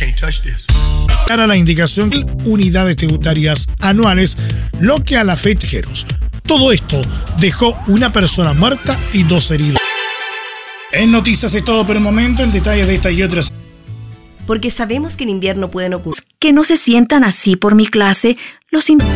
Para la indicación de unidades tributarias anuales, lo que a la fecha. Todo esto dejó una persona muerta y 2 heridos. En noticias es todo por el momento, el detalle de esta y otras. Porque sabemos que en invierno pueden ocurrir. Que no se sientan así por mi clase, los